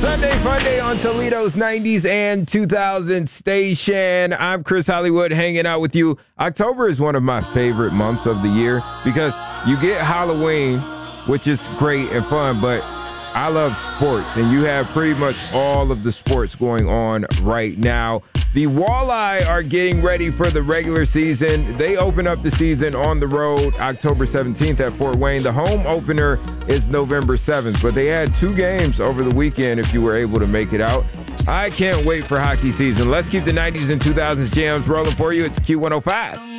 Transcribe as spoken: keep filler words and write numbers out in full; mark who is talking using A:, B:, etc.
A: Sunday Fun Day on Toledo's nineties and two thousands station. I'm Chris Hollywood hanging out with you. October is one of my favorite months of the year because you get Halloween, which is great and fun, but I love sports, and you have pretty much all of the sports going on right now. The Walleye are getting ready for the regular season. They open up the season on the road October seventeenth at Fort Wayne. The home opener is November seventh, but they had two games over the weekend if you were able to make it out. I can't wait for hockey season. Let's keep the nineties and two thousands jams rolling for you. It's Q one oh five.